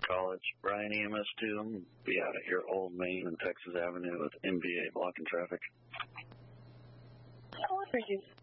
College. Brian EMS2. I'm be out at your Old Main and Texas Avenue with MVA blocking traffic. What are you?